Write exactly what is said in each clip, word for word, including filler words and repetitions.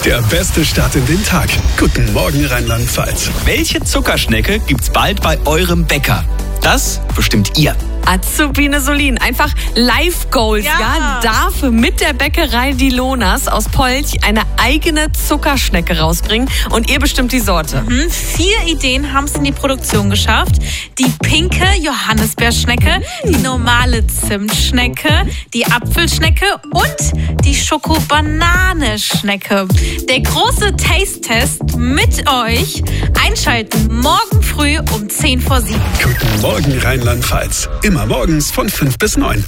Der beste Start in den Tag. Guten Morgen Rheinland-Pfalz. Welche Zuckerschnecke gibt's bald bei eurem Bäcker? Das bestimmt ihr. Azubine Solin, einfach Live Goals, ja. ja, darf mit der Bäckerei Die Lonas aus Polch eine eigene Zuckerschnecke rausbringen und ihr bestimmt die Sorte. Mhm. Vier Ideen haben es in die Produktion geschafft. Die pinke Johannisbeerschnecke, mhm. die normale Zimtschnecke, die Apfelschnecke und die Schoko-Banane-Schnecke. Der große Taste-Test mit euch. Einschalten morgen früh um zehn vor sieben. Guten Morgen Rheinland-Pfalz. Immer morgens von fünf bis neun.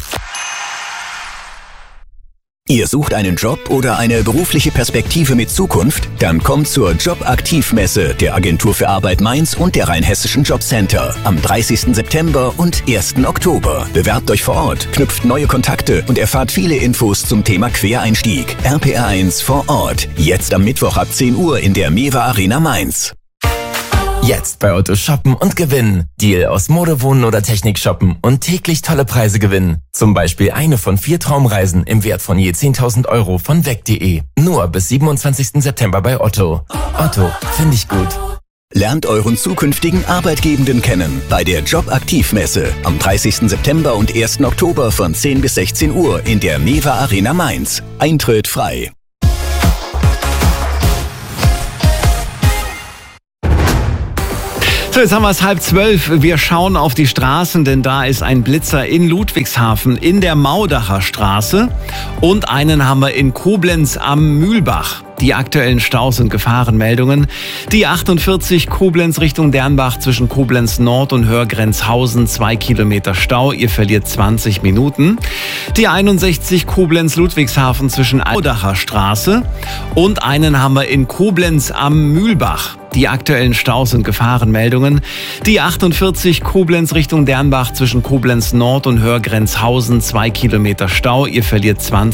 Ihr sucht einen Job oder eine berufliche Perspektive mit Zukunft? Dann kommt zur Jobaktivmesse der Agentur für Arbeit Mainz und der Rheinhessischen Jobcenter am dreißigsten September und ersten Oktober. Bewerbt euch vor Ort, knüpft neue Kontakte und erfahrt viele Infos zum Thema Quereinstieg. R P R eins vor Ort. Jetzt am Mittwoch ab zehn Uhr in der Mewa Arena Mainz. Jetzt bei Otto shoppen und gewinnen. Deal aus Mode, Wohnen oder Technik shoppen und täglich tolle Preise gewinnen. Zum Beispiel eine von vier Traumreisen im Wert von je zehntausend Euro von weg punkt de. Nur bis siebenundzwanzigsten September bei Otto. Otto, finde ich gut. Lernt euren zukünftigen Arbeitgebenden kennen bei der Jobaktivmesse am dreißigsten September und ersten Oktober von zehn bis sechzehn Uhr in der Mewa Arena Mainz. Eintritt frei. So, jetzt haben wir es halb zwölf. Wir schauen auf die Straßen, denn da ist ein Blitzer in Ludwigshafen in der Maudacher Straße und einen haben wir in Koblenz am Mühlbach. Die aktuellen Staus- und Gefahrenmeldungen. Die achtundvierzig Koblenz Richtung Dernbach zwischen Koblenz Nord und Hörgrenzhausen, zwei Kilometer Stau, ihr verliert zwanzig Minuten. Die einundsechzig Koblenz Ludwigshafen zwischen Maudacher Straße und einen haben wir in Koblenz am Mühlbach. Die aktuellen Staus- und Gefahrenmeldungen. Die achtundvierzig Koblenz Richtung Dernbach zwischen Koblenz Nord und Hörgrenzhausen, zwei Kilometer Stau, ihr verliert zwanzig